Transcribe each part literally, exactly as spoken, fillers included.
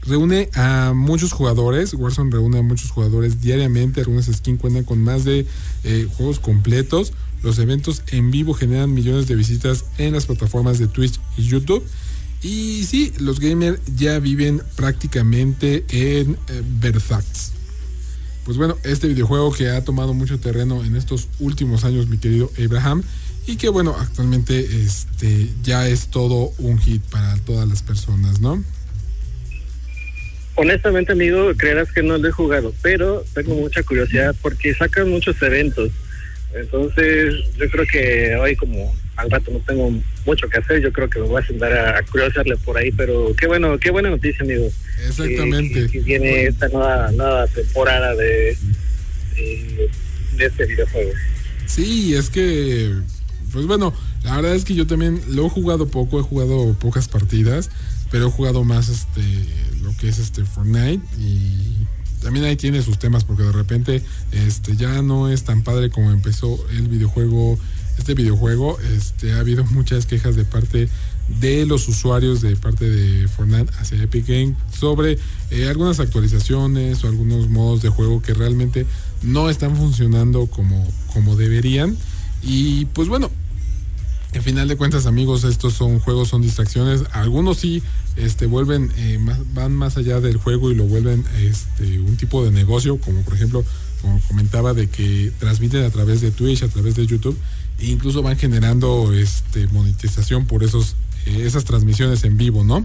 reúne a muchos jugadores. Warzone reúne a muchos jugadores diariamente. Algunas skins cuentan con más de eh, juegos completos. Los eventos en vivo generan millones de visitas en las plataformas de Twitch y YouTube. Y sí, los gamers ya viven prácticamente en eh, Versailles. Pues bueno, este videojuego que ha tomado mucho terreno en estos últimos años, mi querido Abraham, y que bueno, actualmente este ya es todo un hit para todas las personas, ¿no? Honestamente, amigo, creerás que no lo he jugado, pero tengo mucha curiosidad porque sacan muchos eventos. Entonces, yo creo que hoy, como al rato no tengo mucho que hacer, yo creo que me voy a sentar a, a curiosarle por ahí, pero qué bueno, qué buena noticia, amigo. Exactamente. Que, que viene esta nueva, nueva temporada de, de, de este videojuego. Sí, es que, pues bueno, la verdad es que yo también lo he jugado poco, he jugado pocas partidas, pero he jugado más este lo que es este Fortnite, y también ahí tiene sus temas porque de repente este ya no es tan padre como empezó el videojuego, este videojuego, este ha habido muchas quejas de parte de los usuarios, de parte de Fortnite hacia Epic Games sobre eh, algunas actualizaciones o algunos modos de juego que realmente no están funcionando como, como deberían. Y pues bueno, en final de cuentas, amigos, estos son juegos, son distracciones. Algunos sí este, vuelven, eh, más, van más allá del juego y lo vuelven este, un tipo de negocio, como por ejemplo, como comentaba, de que transmiten a través de Twitch, a través de YouTube, e incluso van generando este, monetización por esos eh, esas transmisiones en vivo, ¿no?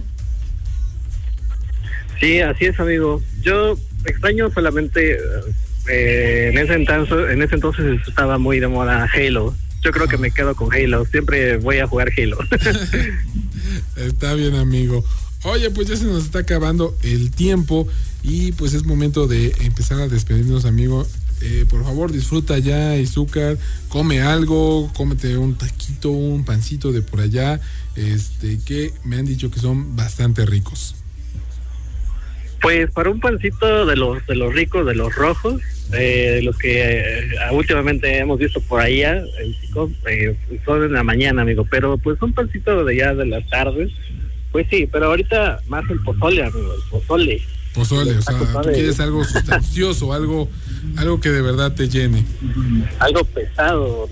Sí, así es, amigo. Yo extraño solamente, eh, en ese entonces, en ese entonces estaba muy de moda Halo. Yo creo que me quedo con Halo. Siempre voy a jugar Halo. Está bien, amigo. Oye, pues ya se nos está acabando el tiempo y pues es momento de empezar a despedirnos, amigo. Eh, por favor, disfruta ya, azúcar, come algo, cómete un taquito, un pancito de por allá, este, que me han dicho que son bastante ricos. Pues para un pancito de los de los ricos, de los rojos, eh, los que eh, últimamente hemos visto por allá, el chico, eh, son en la mañana, amigo, pero pues un pancito de ya de las tardes, pues sí, pero ahorita más el pozole, amigo, el pozole. Pozole, o sea, tú quieres algo sustancioso, algo, algo que de verdad te llene. Algo pesado.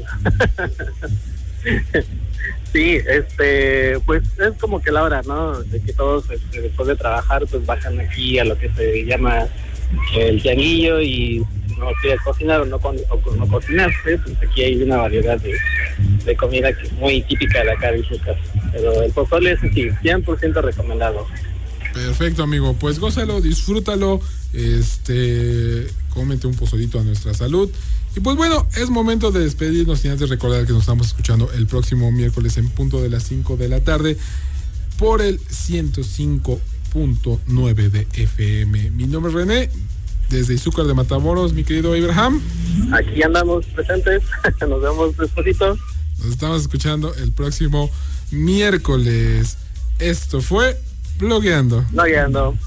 Sí, este, pues es como que la hora, ¿no? De que todos este, después de trabajar, pues bajan aquí a lo que se llama el tianguillo y no quieres cocinar o no, con, o no cocinaste, pues aquí hay una variedad de, de comida que es muy típica de acá de Izúcar. Pero el pozole es sí, cien por ciento recomendado. Perfecto, amigo, pues gózalo, disfrútalo, este, cómete un pozolito a nuestra salud. Y pues bueno, es momento de despedirnos y antes recordar que nos estamos escuchando el próximo miércoles en punto de las cinco de la tarde por el ciento cinco punto nueve de F M. Mi nombre es René, desde Izúcar de Matamoros, mi querido Abraham. Aquí andamos presentes, nos vemos despacito. Nos estamos escuchando el próximo miércoles. Esto fue Blogueando. Blogueando.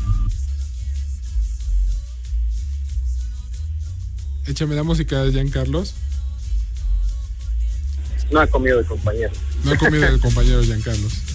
Échame la música de Giancarlos. No ha comido el compañero. No ha comido el compañero Giancarlos.